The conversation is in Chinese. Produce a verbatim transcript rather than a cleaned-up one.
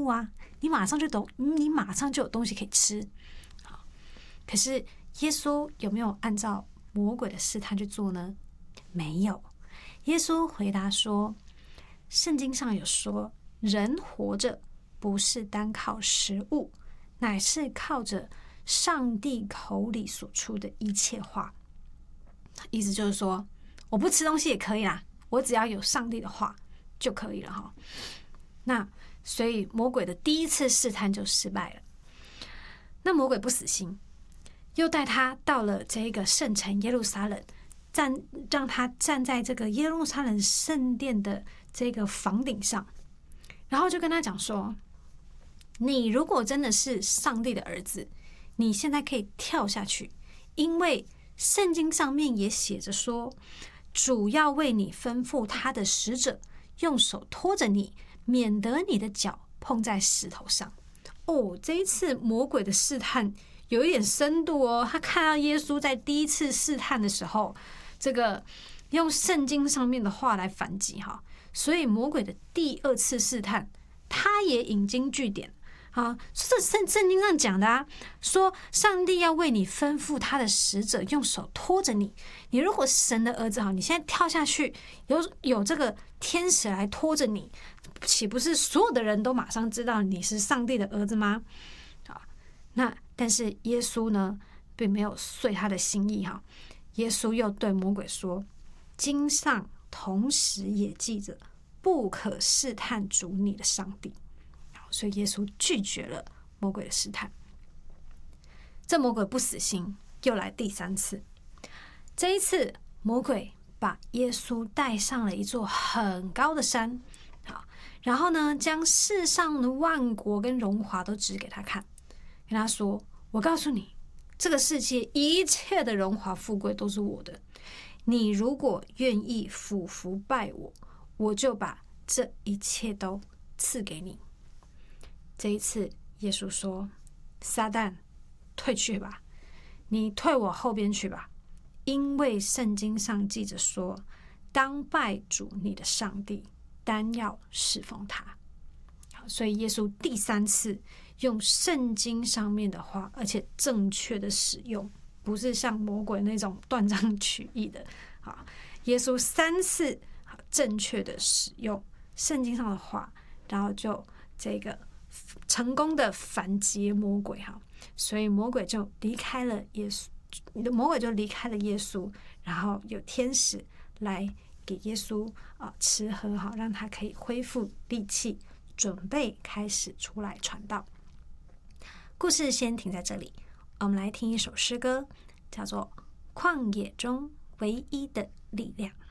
怒啊，你马上就懂，你马上就有东西可以吃。好，可是耶稣有没有按照魔鬼的试探去做呢？没有。耶稣回答说，圣经上有说，人活着不是单靠食物，乃是靠着上帝口里所出的一切话。意思就是说，我不吃东西也可以啦，我只要有上帝的话就可以了哈。那所以魔鬼的第一次试探就失败了。那魔鬼不死心，又带他到了这个圣城耶路撒冷，站让他站在这个耶路撒冷圣殿的这个房顶上，然后就跟他讲说，你如果真的是上帝的儿子，你现在可以跳下去，因为圣经上面也写着说，主要为你吩咐他的使者用手托着你，免得你的脚碰在石头上。哦，这一次魔鬼的试探有一点深度哦。他看到耶稣在第一次试探的时候，这个用圣经上面的话来反击哈，所以魔鬼的第二次试探，他也引经据典啊，这圣圣经上讲的啊，说上帝要为你吩咐他的使者用手托着你，你如果是神的儿子哈，你现在跳下去，有有这个天使来托着你，岂不是所有的人都马上知道你是上帝的儿子吗？啊，那但是耶稣呢，并没有遂他的心意哈。耶稣又对魔鬼说，经上同时也记着，不可试探主你的上帝。所以耶稣拒绝了魔鬼的试探。这魔鬼不死心，又来第三次。这一次魔鬼把耶稣带上了一座很高的山，好，然后呢，将世上的万国跟荣华都指给他看，跟他说，我告诉你，这个世界一切的荣华富贵都是我的，你如果愿意俯伏拜我，我就把这一切都赐给你。这一次耶稣说，撒旦，退去吧，你退我后边去吧，因为圣经上记着说，当拜主你的上帝，单要侍奉他。所以耶稣第三次用圣经上面的话，而且正确的使用，不是像魔鬼那种断章取义的。耶稣三次正确的使用圣经上的话，然后就这个成功的反击魔鬼哈，所以魔鬼就离开了耶稣，魔鬼就离开了耶稣，然后有天使来给耶稣啊吃喝哈，让他可以恢复力气，准备开始出来传道。故事先停在这里，我们来听一首诗歌，叫做《旷野中唯一的力量》。